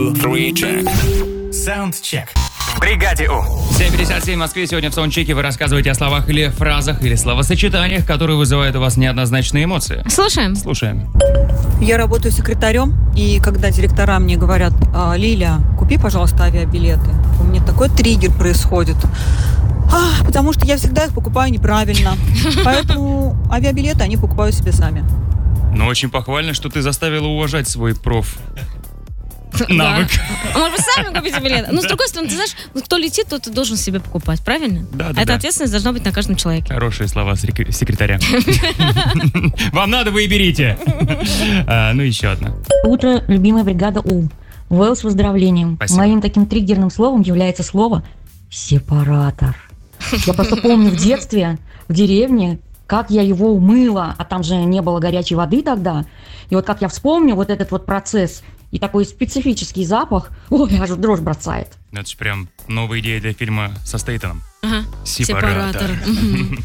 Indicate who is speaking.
Speaker 1: 2, 3, check.
Speaker 2: Саундчек. В бригаде У.
Speaker 3: 7:57 в Москве. Сегодня в саундчеке вы рассказываете о словах или фразах, или словосочетаниях, которые вызывают у вас неоднозначные эмоции.
Speaker 4: Слушаем.
Speaker 5: Я работаю секретарем, и когда директора мне говорят: Лиля, купи, пожалуйста, авиабилеты, у меня такой триггер происходит. Потому что я всегда их покупаю неправильно. Поэтому авиабилеты они покупают себе сами.
Speaker 3: Но очень похвально, что ты заставила уважать свой навык.
Speaker 4: Может быть, сами купите билет. Но с другой стороны, ты знаешь, кто летит, тот и должен себе покупать, правильно?
Speaker 3: Да.
Speaker 4: Эта ответственность должна быть на каждом человеке.
Speaker 3: Хорошие слова секретаря. Вам надо, вы и берите. Ну, еще одна.
Speaker 6: Утро, любимая бригада У. Вэл с выздоровлением.
Speaker 3: Спасибо.
Speaker 6: Моим таким триггерным словом является слово «сепаратор». Я просто помню в детстве, в деревне, как я его умыла, а там же не было горячей воды тогда. И вот как я вспомню вот этот вот процесс и такой специфический запах, ой, аж дрожь бросает.
Speaker 3: Это же прям новая идея для фильма со Стейтоном.
Speaker 4: Ага.
Speaker 3: Сепаратор.